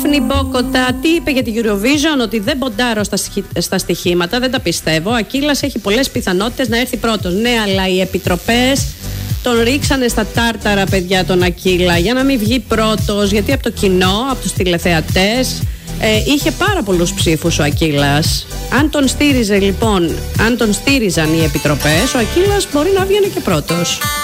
Μπόκοτα, τι είπε για την Eurovision? Ότι δεν ποντάρω στα στοιχήματα, δεν τα πιστεύω. Ο Ακύλας έχει πολλές πιθανότητες να έρθει πρώτος. Ναι, αλλά οι επιτροπές τον ρίξανε στα τάρταρα, παιδιά, τον Ακύλα, για να μην βγει πρώτος. Γιατί από το κοινό, από τους τηλεθεατές, είχε πάρα πολλούς ψήφους ο Ακύλας. Αν τον στήριζε, λοιπόν, αν τον στήριζαν οι επιτροπές, ο Ακύλας μπορεί να βγαίνει και πρώτος.